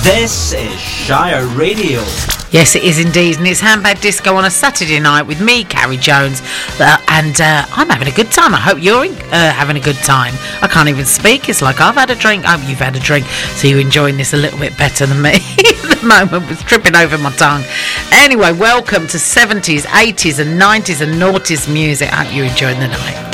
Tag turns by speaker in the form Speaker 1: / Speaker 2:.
Speaker 1: This is Shire Radio.
Speaker 2: Yes, it is indeed, and it's Handbag Disco on a Saturday night with me, Carrie Jones, and I'm having a good time. I hope you're having a good time. I can't even speak. It's like I've had a drink. I hope you've had a drink, so you're enjoying this a little bit better than me. At the moment, was tripping over my tongue. Anyway, welcome to 70s, 80s and 90s and noughties music. I hope you're enjoying the night.